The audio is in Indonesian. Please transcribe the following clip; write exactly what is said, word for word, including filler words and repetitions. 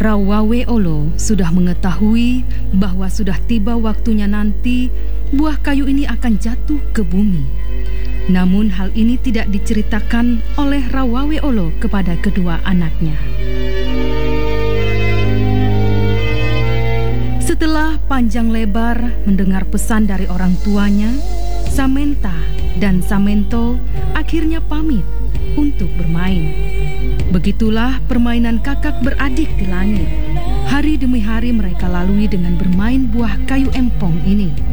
Rawawe Olo sudah mengetahui bahwa sudah tiba waktunya nanti buah kayu ini akan jatuh ke bumi. Namun hal ini tidak diceritakan oleh Rawawe Olo kepada kedua anaknya. Setelah panjang lebar mendengar pesan dari orang tuanya, Samenta dan Samento akhirnya pamit untuk bermain. Begitulah permainan kakak beradik di langit. Hari demi hari mereka lalui dengan bermain buah kayu empong ini.